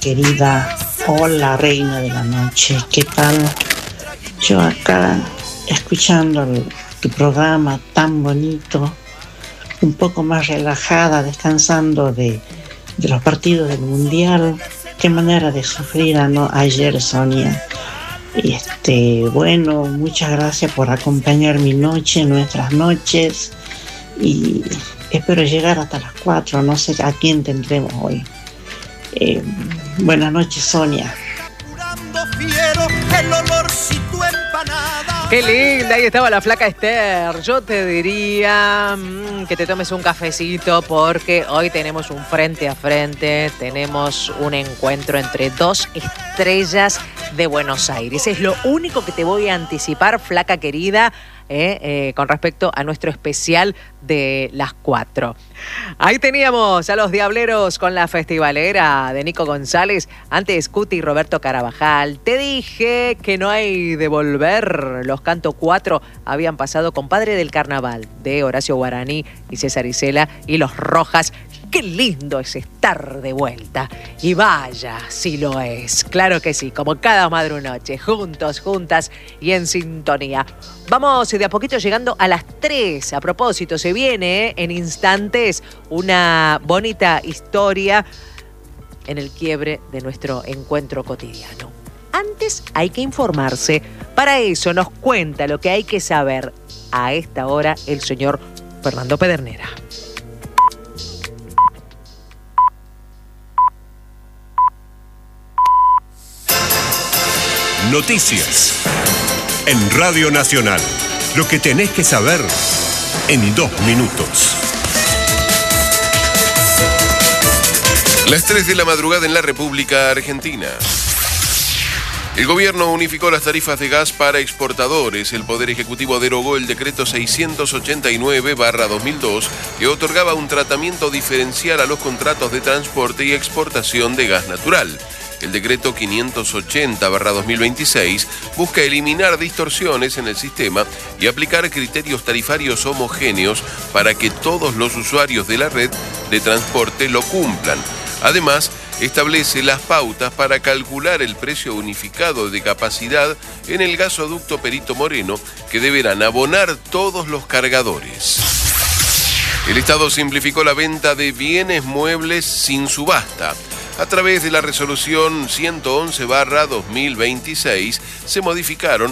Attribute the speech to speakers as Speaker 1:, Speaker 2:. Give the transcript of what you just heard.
Speaker 1: querida. Hola, reina de la noche. ¿Qué tal? Yo acá escuchando tu programa tan bonito, un poco más relajada, descansando de los partidos del Mundial. Qué manera de sufrir ayer, Sonia. Bueno, muchas gracias por acompañar mi noche, nuestras noches, y espero llegar hasta las 4, no sé a quién tendremos hoy. Buenas noches, Sonia.
Speaker 2: Qué linda, ahí estaba la flaca Esther. Yo te diría que te tomes un cafecito porque hoy tenemos un frente a frente, tenemos un encuentro entre dos estrellas de Buenos Aires. Es lo único que te voy a anticipar, flaca querida, con respecto a nuestro especial de las 4. Ahí teníamos a los Diableros con la festivalera de Nico González, antes Cuti y Roberto Carabajal. Te dije que no hay de volver. Los Canto 4 habían pasado con Padre del Carnaval de Horacio Guaraní y César Isela, y los Rojas. Qué lindo es estar de vuelta. Y vaya, si lo es. Claro que sí, como cada madrunoche, juntos, juntas y en sintonía. Vamos de a poquito llegando a las 3. A propósito, se viene en instantes una bonita historia en el quiebre de nuestro encuentro cotidiano. Antes hay que informarse. Para eso nos cuenta lo que hay que saber a esta hora el señor Fernando Pedernera.
Speaker 3: Noticias en Radio Nacional. Lo que tenés que saber en 2 minutos.
Speaker 4: Las 3 de la madrugada en la República Argentina. El gobierno unificó las tarifas de gas para exportadores. El Poder Ejecutivo derogó el decreto 689/2002 que otorgaba un tratamiento diferencial a los contratos de transporte y exportación de gas natural. El decreto 580/2026 busca eliminar distorsiones en el sistema y aplicar criterios tarifarios homogéneos para que todos los usuarios de la red de transporte lo cumplan. Además, establece las pautas para calcular el precio unificado de capacidad en el gasoducto Perito Moreno que deberán abonar todos los cargadores. El Estado simplificó la venta de bienes muebles sin subasta. A través de la resolución 111/2026 se modificaron